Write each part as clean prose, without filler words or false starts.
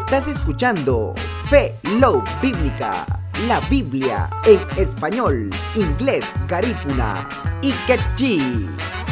Estás escuchando Fe Love Bíblica, la Biblia en español, inglés, garífuna y quechí.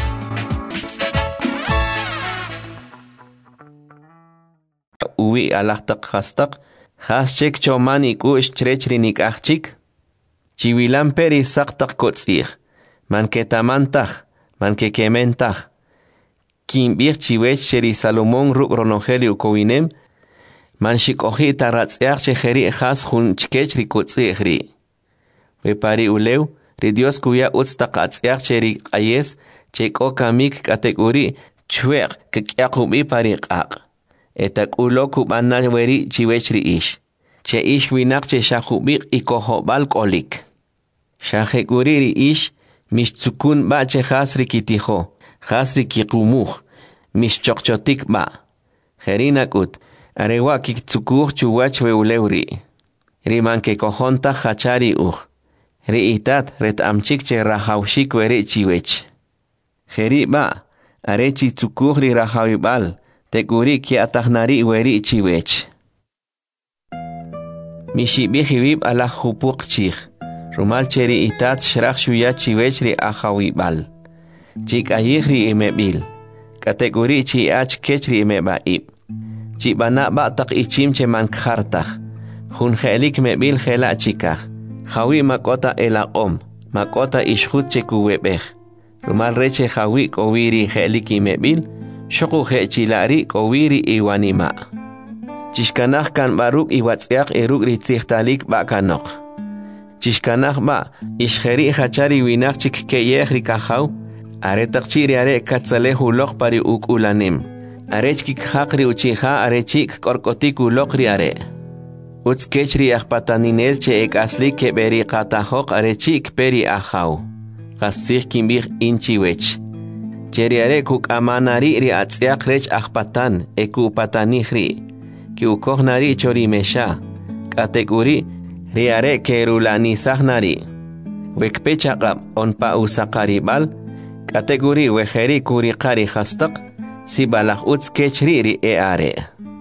Uwi alaqtaq hastaq haschek chomani kush chrechrinik achik chiwilan peri saqtaq kotzig manketamantaq mankekementaq kimbir chiwech cheri Salomón ruk ronoheli ukowinem manshikohi taratziach cheheri has hun chkechri kotzigri bepari ulew ri Dios kuya utstaq atziach cheri ayes cheko kamik kategori chweq kekyaqubi pariqaq etak ulo kubana weri chiwechri ish che ish winak che shakubik ikohobal kolik shaheguriri ish mishtsukun ba che hasri kitiho hasri kikumuh mishchokchotik ba herinakut arewa kiktukuh chuwach weulewri riman ke kohonta hachari ri itat ret amchik che rahawshik weri chiwech heri ba arechi tsukuh ri rahawibal Teguri ki atahnari weri chiwech. Mishi bihibib ala hupuk chich. Rumal cheri itat shrach shuya chiwech ri ahawibal. Chik ayihri imebil. Kategori chi ach kechri imebaib. Chibana batak ichim che mankhartach. Hun helik mebil hela chikach. Hawi makota elaqom. Makota ishhut che kuwebech. Rumal reche hawi kowiri helik imebil. Shoko hechilari kowiri iwanima. Chishkanach kan baruk iwatziak eruk ritzichtalik bakanok. Chishkanach ba ishheri hachari winak chik keyeh rikahaw. Aretak chiri are katzalehu lok pari ukulanim. Arechkik hakri uchiha arechik korkotik ulokri are. Utskechri akpataninel che ek asli keberi katahok arechik peri ahaw. Kasih kimbir inchiwech. Cheriare kuk amanari ri atziak rech akpatan eku patanihri ki ukohnari chori mesha kategori riare kerulani sahnari wekpechaqab onpa usakaribal kategori weheri kuriqari khastaq sibalaq utskechri ri eare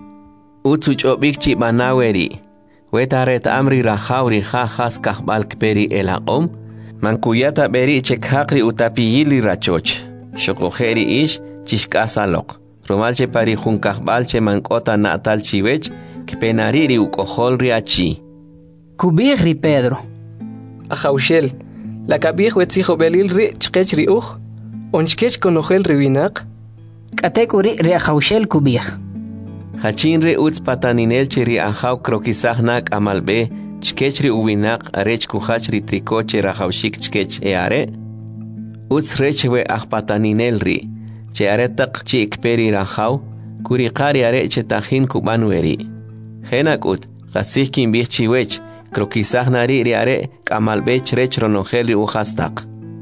utsuchobik chibanaweri wetaret amri rahawri khas kahbal kperi elaqom mankuyata beri chekhaqri utapiyili rachoch Shokojeri ish chishkasalok. Romalche pari junkahbalche mankota natal chiwech kpenariri ukohol riachi. Kubigri Pedro. Ajaushel. La kabig wetzijo belil ri chkech ri onchkech konojel riwinak. Katekuri ri ajaushel kubig. Hachin ri utz pataninel chiri ajaw krokisahnak amalbe chkech ri uwinak arech kuhach ri trikoche rajaushik chkech eare. Uts rechwe akpataninel ri, che aretak chi ikperi rahaw, kuri qari are che tahin kubanweri. Henakut, qasih kimbih chiwech, krokisah ri are kamalbech rech ronohel ri uhastak.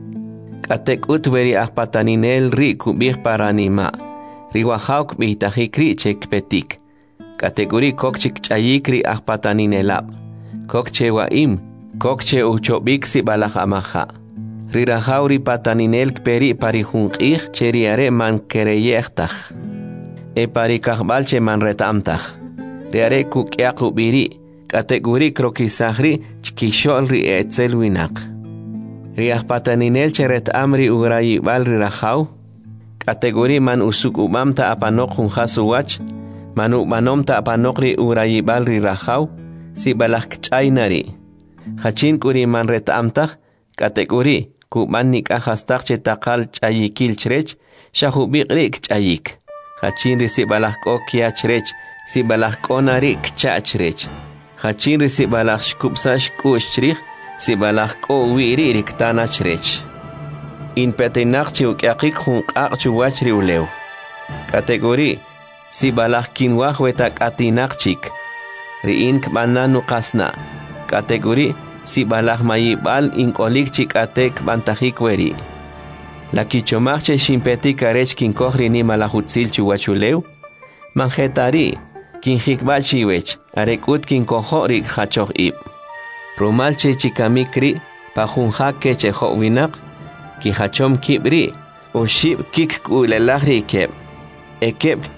Katek utweri akpataninel ri kubih paranima, riwahaw kubih tahikri che kpetik. Kategori kokchik chayik ri akpataninelab, kokche waim, kokche uchobik si balak amaha. Rirahauri pataninel peri parihunqih cheriare man kereyechtaj. E parikahbal che man retamtaj. Riare kukyaqubiri, kategori krokisahri chkisholri etzelwinak. Riah pataninel cheret amri urayibal rirahaw. Kategori man usukubamta apanok hunjasuwach. Manu manomta apanokri urayibal rirahaw. Si balak chaynari. Hachin kuri man retamtaj. Kategori kuban nikahastak che takal chayikil chrech, shahubik rik chayik. Hachin risi balak ko kia chrech, si balak ko narik cha chrech. Hachin risi balak shkupsash kush chrich, si balak ko wiri rik tana chrech. In petenak chiuk yakik hunk ak chuwach riulew. Kategori, si balak kinwah wetak atinak chik. Riin kbana nukasna. Kategori, si balak mayibal inkolik chikatek bantajik weri. La kichomach che shimpetik arech kinkohri ni malahutzil chuwachulew. Manjetari, kinjikbal chiwech, arekut kinkohorik hachoh ib. Rumal che chikamikri, pajunjak ke che winak, ki hachom kibri, o shib kik ulelahri keb. Ekeb